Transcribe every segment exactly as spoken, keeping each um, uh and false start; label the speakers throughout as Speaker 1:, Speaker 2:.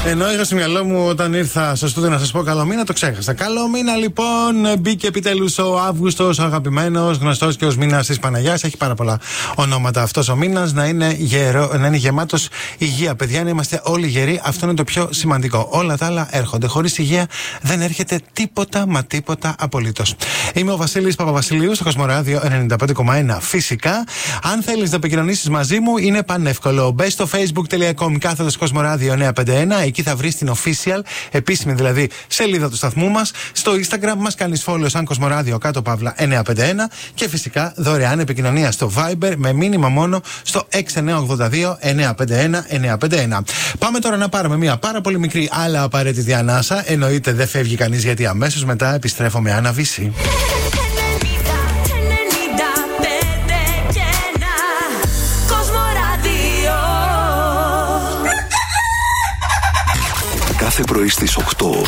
Speaker 1: Ενώ είχα στο μυαλό μου όταν ήρθα στο στούντιο να σας πω καλό μήνα, το ξέχασα. Καλό μήνα λοιπόν, μπήκε επιτέλους ο Αύγουστος, ο αγαπημένος, γνωστός και ως μήνας της Παναγιάς. Έχει πάρα πολλά ονόματα αυτός ο μήνας. Να είναι, γερο, να είναι γεμάτος υγεία. Παιδιά, να είμαστε όλοι γεροί, αυτό είναι το πιο σημαντικό. Όλα τα άλλα έρχονται. Χωρίς υγεία δεν έρχεται τίποτα μα τίποτα απολύτως. Είμαι ο Βασίλης Παπαβασιλείου στο Κοσμοράδιο ενενήντα πέντε κόμμα ένα. Φυσικά, αν θέλεις να επικοινωνήσεις μαζί μου, είναι πανεύκολο. Μπες στο facebook.com κάθετος Κοσμοράδιο εννιακόσια πενήντα ένα. Εκεί θα βρεις την official, επίσημη δηλαδή, σελίδα του σταθμού μας. Στο Instagram μας κάνεις follow σαν Κοσμοράδιο κάτω παύλα εννιακόσια πενήντα ένα. Και φυσικά δωρεάν επικοινωνία στο Viber με μήνυμα μόνο στο έξι εννιά οκτώ δύο εννιακόσια πενήντα ένα εννιακόσια πενήντα ένα. Πάμε τώρα να πάρουμε μια πάρα πολύ μικρή αλλά απαραίτητη ανάσα. Εννοείται δεν φεύγει κανείς γιατί αμέσως μετά επιστρέφω με Άννα Βύση.
Speaker 2: Κάθε πρωί στις οκτώ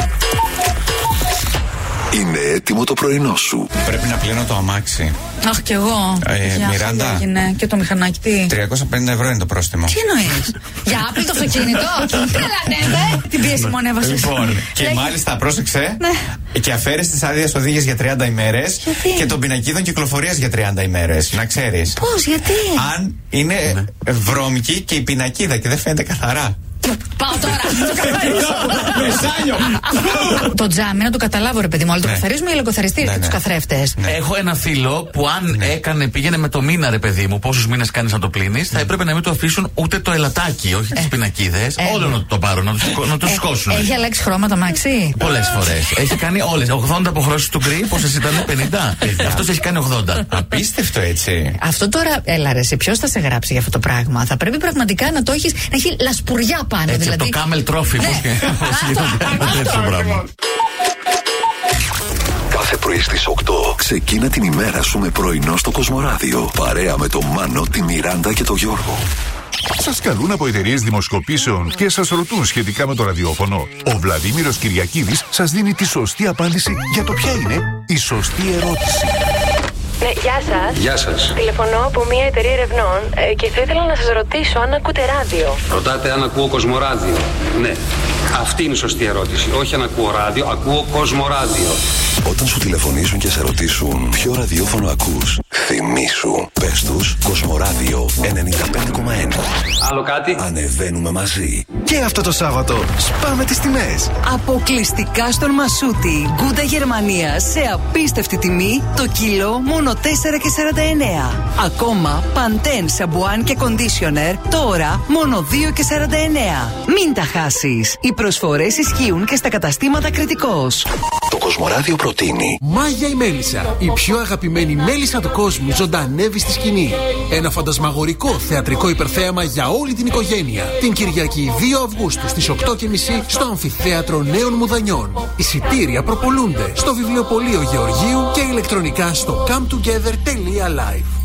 Speaker 2: είναι έτοιμο το πρωινό σου.
Speaker 3: Πρέπει να πλύνω το αμάξι.
Speaker 4: Αχ, κι εγώ.
Speaker 3: Ε, Μιράντα.
Speaker 4: Και το μηχανάκι τι.
Speaker 3: τριακόσια πενήντα ευρώ είναι το πρόστιμο.
Speaker 4: Τι εννοείς? Για άπλυτο αυτοκίνητο. Τρελανέτε. Την πίεση μου ανέβασε.
Speaker 3: Λοιπόν, και μάλιστα πρόσεξε. Και αφαίρεση τη άδεια οδήγηση για τριάντα ημέρες. Και των πινακίδων κυκλοφορίας για τριάντα ημέρες. Να ξέρεις.
Speaker 4: Πώς, γιατί?
Speaker 3: Αν είναι βρώμικη και η πινακίδα και δεν φαίνεται καθαρά.
Speaker 4: Πάω τώρα. Το τζάμι να το καταλάβω, ρε παιδί μου. Αλλά το καθαρίζουμε για λογοκαθαριστήρια και του καθρέφτες.
Speaker 5: Έχω ένα φίλο που αν έκανε, πήγαινε με το μήνα, ρε παιδί μου, πόσους μήνες κάνεις να το πλύνεις, θα έπρεπε να μην το αφήσουν ούτε το ελατάκι, όχι τις πινακίδες. Όλο να το πάρουν, να το σκόσουν.
Speaker 4: Έχει αλλάξει χρώματα, Μαξί.
Speaker 5: Πολλές φορές. Έχει κάνει όλες. ογδόντα αποχρώσεις του γκρι, πόσες ήταν? πενήντα. Αυτός έχει κάνει ογδόντα.
Speaker 3: Απίστευτο έτσι.
Speaker 4: Αυτό τώρα, έλα ρε, ποιος θα σε γράψει για αυτό το πράγμα? Θα πρέπει πραγματικά να το έχεις, να έχει λασπουριά πάνω.
Speaker 5: Έτσι,
Speaker 4: δηλαδή.
Speaker 5: από το Camel Trophy. Τέτοιο πράγμα.
Speaker 2: Κάθε πρωί στις οκτώ ξεκίνα την ημέρα σου με πρωινό στο Κοσμοράδιο. Παρέα με τον Μάνο, τη Μιράντα και τον Γιώργο.
Speaker 6: Σας καλούν από εταιρείες δημοσκοπήσεων και σας ρωτούν σχετικά με το ραδιόφωνο. Ο Βλαδίμηρος Κυριακίδης σας δίνει τη σωστή απάντηση για το ποια είναι η σωστή ερώτηση.
Speaker 7: Ναι, γεια σας.
Speaker 8: Γεια σας.
Speaker 7: Τηλεφωνώ από μια εταιρεία ερευνών ε, και θα ήθελα να σας ρωτήσω αν ακούτε ράδιο.
Speaker 8: Ρωτάτε αν ακούω Κοσμοράδιο. Ναι. Αυτή είναι η σωστή ερώτηση. Όχι αν ακούω ράδιο, ακούω Κοσμοράδιο.
Speaker 2: Όταν σου τηλεφωνήσουν και σε ρωτήσουν ποιο ραδιόφωνο ακούς, θυμήσου. Πες τους Κοσμοράδιο ενενήντα πέντε κόμμα ένα.
Speaker 8: Άλλο κάτι?
Speaker 2: Ανεβαίνουμε μαζί.
Speaker 9: Και αυτό το Σάββατο σπάμε τις τιμές.
Speaker 10: Αποκλειστικά στον Μασούτη Γκούντα Γερμανία σε απίστευτη τιμή το κιλό μόνο τέσσερα και σαράντα εννέα. Ακόμα Pantene σαμπουάν και κοντίσιονερ τώρα μόνο δύο και σαράντα εννέα. Μην τα χάσεις. Οι προσφορές ισχύουν και στα καταστήματα Κρητικός.
Speaker 2: Το Κοσμοράδιο προτείνει
Speaker 11: Μάγια η Μέλισσα, η πιο αγαπημένη μέλισσα του κόσμου, ζωντανεύει στη σκηνή. Ένα φαντασμαγορικό θεατρικό υπερθέαμα για όλη την οικογένεια. Την Κυριακή δύο Αυγούστου στις οκτώ και μισή στο Αμφιθέατρο Νέων Μουδανιών. Εισιτήρια προπολούνται στο βιβλιοπωλείο Γεωργίου και ηλεκτρονικά στο come together τελεία live.